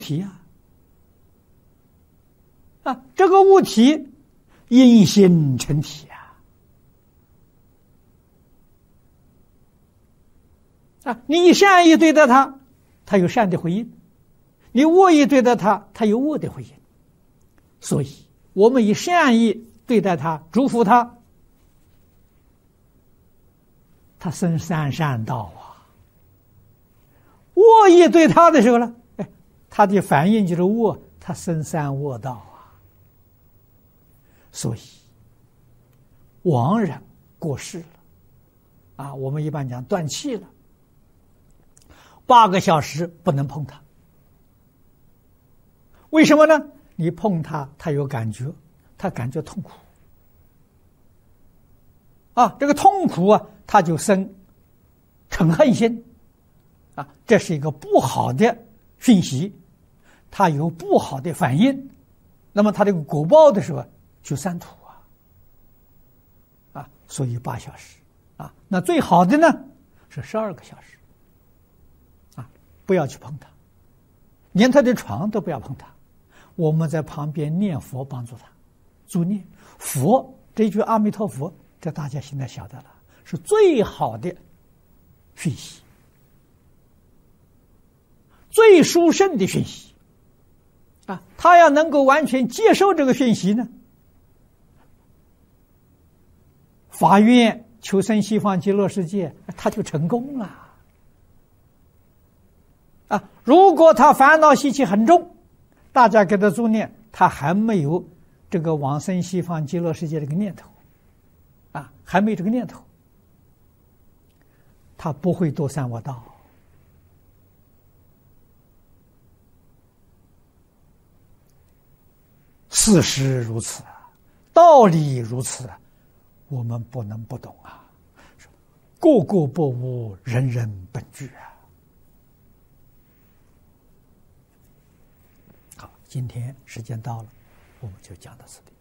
体这个物体因心成体你善意对待它，它有善的回应；你恶意对待它，它有恶的回应。所以，我们以善意对待它，祝福它，它生三善道恶意对它的时候呢，它的反应就是恶，它生三恶道所以，亡人过世了我们一般讲断气了，8个小时不能碰它。为什么呢？你碰它，它有感觉，它感觉痛苦这个痛苦它就生嗔恨心这是一个不好的讯息，它有不好的反应，那么它这个果报的时候就三途所以8小时那最好的呢是12个小时不要去碰它，连他的床都不要碰它。我们在旁边念佛帮助他，助念佛这句阿弥陀佛，这大家现在晓得了，是最好的讯息，最殊胜的讯息他要能够完全接受这个讯息呢，发愿求生西方极乐世界，他就成功了如果他烦恼习气很重，大家给他助念，他还没有这个往生西方极乐世界这个念头还没这个念头，他不会堕三恶道。事实如此，道理如此，我们不能不懂个个不无，人人本具好，今天时间到了，我们就讲到此地。